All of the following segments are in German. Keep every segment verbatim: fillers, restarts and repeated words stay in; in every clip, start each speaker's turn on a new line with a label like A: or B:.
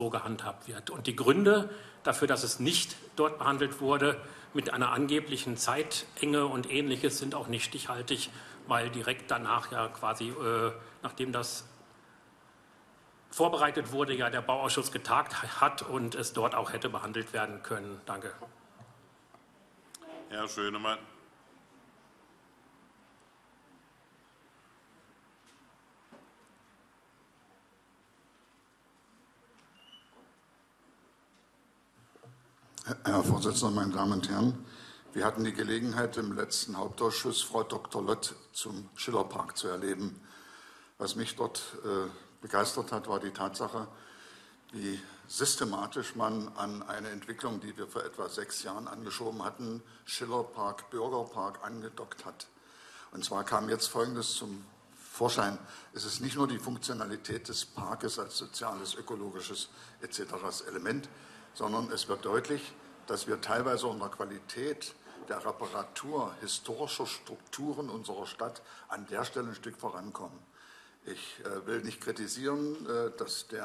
A: so gehandhabt wird. Und die Gründe dafür, dass es nicht dort behandelt wurde, mit einer angeblichen Zeitenge und Ähnliches, sind auch nicht stichhaltig, weil direkt danach ja quasi, äh, nachdem das vorbereitet wurde, ja der Bauausschuss getagt hat und es dort auch hätte behandelt werden können. Danke.
B: Herr Schönemann.
C: Herr Vorsitzender, meine Damen und Herren! Wir hatten die Gelegenheit, im letzten Hauptausschuss Frau Doktor Lott zum Schillerpark zu erleben. Was mich dort äh, begeistert hat, war die Tatsache, wie systematisch man an eine Entwicklung, die wir vor etwa sechs Jahren angeschoben hatten, Schillerpark, Bürgerpark, angedockt hat. Und zwar kam jetzt Folgendes zum Vorschein. Es ist nicht nur die Funktionalität des Parkes als soziales, ökologisches et cetera Element, sondern es wird deutlich, dass wir teilweise unter Qualität der Reparatur historischer Strukturen unserer Stadt an der Stelle ein Stück vorankommen. Ich äh, will nicht kritisieren, äh, dass der,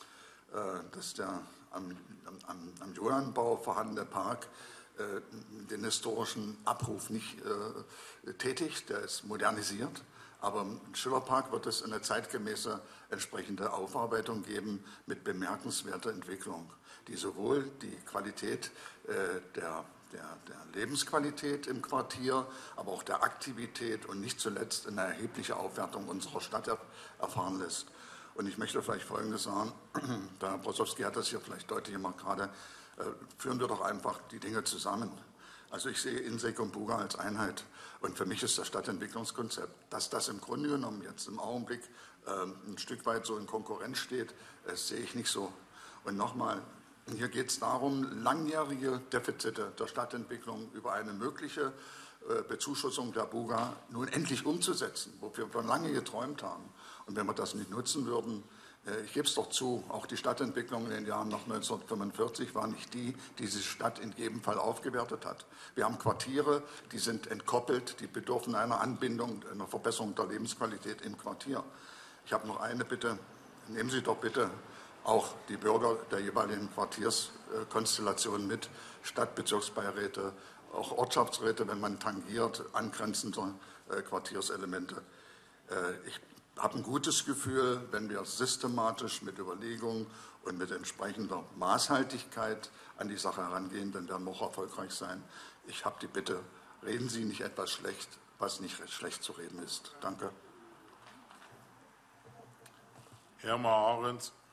C: äh, dass der am, am, am Johannbau vorhandene Park äh, den historischen Abruf nicht äh, tätigt, der ist modernisiert. Aber im Schillerpark wird es eine zeitgemäße entsprechende Aufarbeitung geben mit bemerkenswerter Entwicklung, die sowohl die Qualität äh, der, der, der Lebensqualität im Quartier, aber auch der Aktivität und nicht zuletzt eine erhebliche Aufwertung unserer Stadt er, erfahren lässt. Und ich möchte vielleicht Folgendes sagen, der Herr Brosowski hat das hier vielleicht deutlich gemacht gerade, äh, führen wir doch einfach die Dinge zusammen. Also ich sehe Insek und Buga als Einheit. Und für mich ist das Stadtentwicklungskonzept, dass das im Grunde genommen jetzt im Augenblick äh, ein Stück weit so in Konkurrenz steht, das sehe ich nicht so. Und nochmal, hier geht es darum, langjährige Defizite der Stadtentwicklung über eine mögliche äh, Bezuschussung der Buga nun endlich umzusetzen, wo wir schon lange geträumt haben. Und wenn wir das nicht nutzen würden, ich gebe es doch zu, auch die Stadtentwicklung in den Jahren nach neunzehnhundertfünfundvierzig war nicht die, die diese Stadt in jedem Fall aufgewertet hat. Wir haben Quartiere, die sind entkoppelt, die bedürfen einer Anbindung, einer Verbesserung der Lebensqualität im Quartier. Ich habe noch eine Bitte, nehmen Sie doch bitte auch die Bürger der jeweiligen Quartierskonstellationen mit, Stadtbezirksbeiräte, auch Ortschaftsräte, wenn man tangiert, angrenzende Quartierselemente. Ich Ich habe ein gutes Gefühl, wenn wir systematisch mit Überlegung und mit entsprechender Maßhaltigkeit an die Sache herangehen, dann werden wir auch erfolgreich sein. Ich habe die Bitte, reden Sie nicht etwas schlecht, was nicht schlecht zu reden ist. Danke.
B: Herr Marens.